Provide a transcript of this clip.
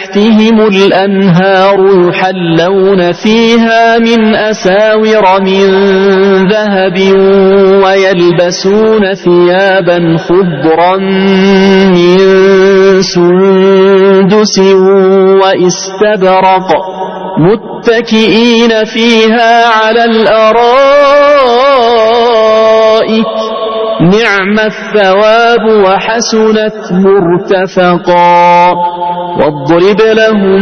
تحتهم الأنهار يحلون فيها من أساور من ذهب ويلبسون ثيابا خضرا من سندس وإستبرق متكئين فيها على الأرائك نعم الثواب وحسنت مرتفقا واضرب لهم